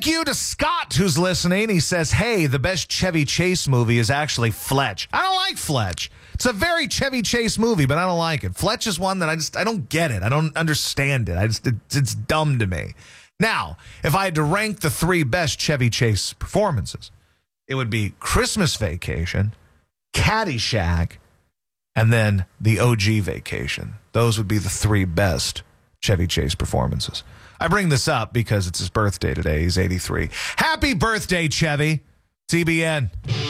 you to Scott, who's listening. He says, hey, the best Chevy Chase movie is actually Fletch. I don't like Fletch. It's a very Chevy Chase movie, but I don't like it. Fletch is one that I don't get it. I don't understand it. It's dumb to me. Now, if I had to rank the 3 best Chevy Chase performances, it would be Christmas Vacation, Caddyshack, and then the OG Vacation. Those would be the 3 best Chevy Chase performances. I bring this up because it's his birthday today. He's 83. Happy birthday, Chevy. TBN.